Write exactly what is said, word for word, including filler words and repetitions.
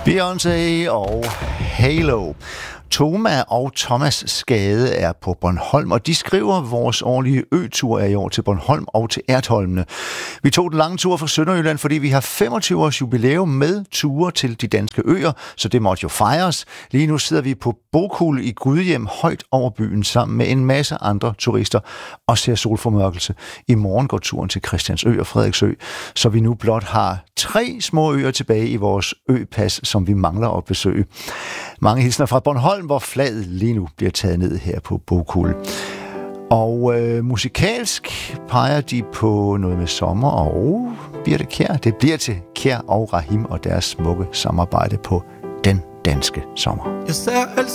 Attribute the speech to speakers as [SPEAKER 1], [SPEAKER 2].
[SPEAKER 1] Beyoncé og Halo. Toma og Thomas Skade er på Bornholm, og de skriver, at vores årlige ø-tur er i år til Bornholm og til Ertholmene. Vi tog den lange tur fra Sønderjylland, fordi vi har femogtyve års jubilæum med ture til de danske øer, så det måtte jo fejres. Lige nu sidder vi på Bokul i Gudhjem højt over byen sammen med en masse andre turister og ser solformørkelse. I morgen går turen til Christiansø og Frederiksø, så vi nu blot har tre små øer tilbage i vores ø-pas, som vi mangler at besøge. Mange hilsner fra Bornholm, hvor flaget lige nu bliver taget ned her på Bokul. Og øh, musikalsk peger de på noget med sommer og Birthe Kjær. Det bliver til Kjær og Rahim og deres smukke samarbejde på Den Danske Sommer.
[SPEAKER 2] Jeg ser